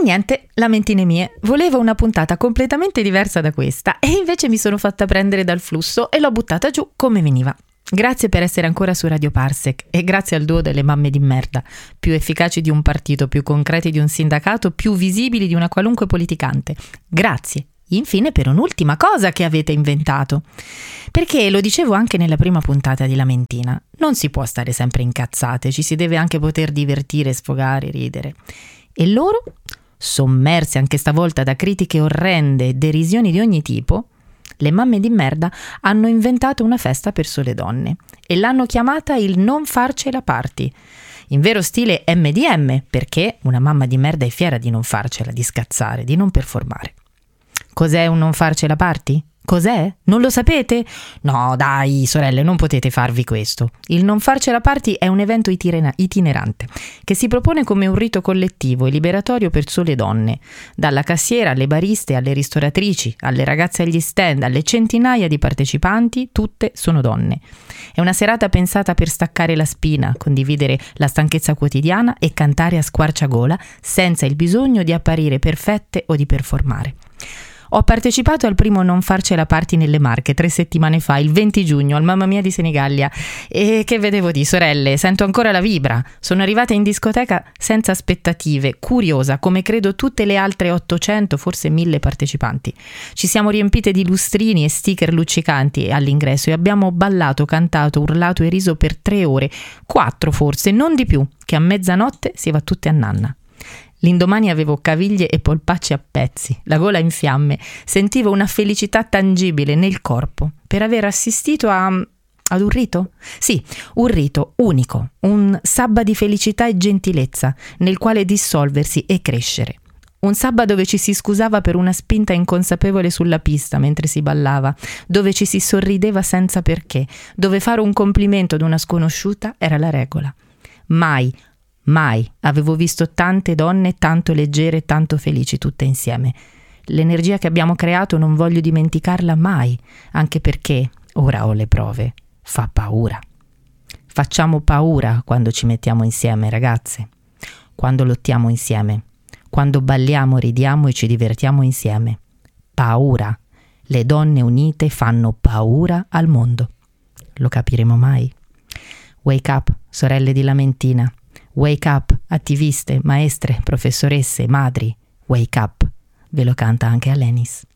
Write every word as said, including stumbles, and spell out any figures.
niente, lamentine mie, volevo una puntata completamente diversa da questa e invece mi sono fatta prendere dal flusso e l'ho buttata giù come veniva. Grazie per essere ancora su Radio Parsec e grazie al duo delle mamme di merda, più efficaci di un partito, più concreti di un sindacato, più visibili di una qualunque politicante. Grazie, infine, per un'ultima cosa che avete inventato. Perché, lo dicevo anche nella prima puntata di Lamentina, non si può stare sempre incazzate, ci si deve anche poter divertire, sfogare, ridere. E loro, sommerse anche stavolta da critiche orrende e derisioni di ogni tipo, le mamme di merda hanno inventato una festa per sole donne e l'hanno chiamata il non farcela party, in vero stile emme di emme, perché una mamma di merda è fiera di non farcela, di scazzare, di non performare. Cos'è un non farcela party? Cos'è? Non lo sapete? No, dai, sorelle, non potete farvi questo. Il non farcela party è un evento itirena- itinerante che si propone come un rito collettivo e liberatorio per sole donne, dalla cassiera alle bariste, alle ristoratrici, alle ragazze agli stand, alle centinaia di partecipanti, tutte sono donne. È una serata pensata per staccare la spina, condividere la stanchezza quotidiana e cantare a squarciagola senza il bisogno di apparire perfette o di performare. Ho partecipato al primo non farcela party nelle Marche tre settimane fa, il venti giugno, al Mamma Mia di Senigallia. E che vedevo di sorelle, sento ancora la vibra. Sono arrivata in discoteca senza aspettative, curiosa, come credo tutte le altre ottocento, forse mille partecipanti. Ci siamo riempite di lustrini e sticker luccicanti all'ingresso e abbiamo ballato, cantato, urlato e riso per tre ore, quattro forse, non di più, che a mezzanotte si va tutte a nanna. L'indomani avevo caviglie e polpacci a pezzi, la gola in fiamme, sentivo una felicità tangibile nel corpo per aver assistito a... ad un rito? Sì, un rito unico, un sabba di felicità e gentilezza nel quale dissolversi e crescere. Un sabba dove ci si scusava per una spinta inconsapevole sulla pista mentre si ballava, dove ci si sorrideva senza perché, dove fare un complimento ad una sconosciuta era la regola. Mai, Mai avevo visto tante donne tanto leggere e tanto felici tutte insieme. L'energia che abbiamo creato non voglio dimenticarla mai, anche perché, ora ho le prove, fa paura. Facciamo paura quando ci mettiamo insieme, ragazze, quando lottiamo insieme, quando balliamo, ridiamo e ci divertiamo insieme. Paura. Le donne unite fanno paura al mondo. Lo capiremo mai? Wake up, sorelle di Lamentina. Wake up, attiviste, maestre, professoresse, madri. Wake up. Ve lo canta anche Alenis.